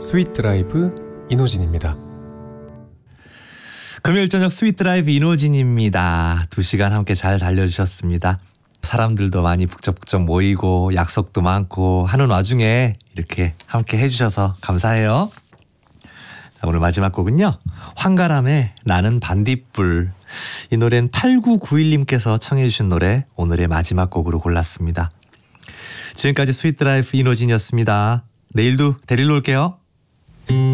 스윗 드라이브 이노진입니다. 금요일 저녁 스윗 드라이브 이노진입니다. 2시간 함께 잘 달려주셨습니다. 사람들도 많이 북적북적 모이고 약속도 많고 하는 와중에 이렇게 함께 해주셔서 감사해요. 자, 오늘 마지막 곡은요, 황가람의 나는 반딧불. 이 노래는 8991님께서 청해 주신 노래 오늘의 마지막 곡으로 골랐습니다. 지금까지 스윗 드라이브 이노진이었습니다. 내일도 데리러 올게요.